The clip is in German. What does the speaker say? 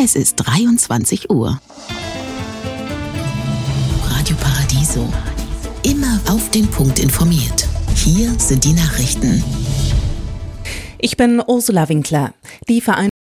Es ist 23 Uhr. Radio Paradiso. Immer auf den Punkt informiert. Hier sind die Nachrichten. Ich bin Ursula Winkler. Die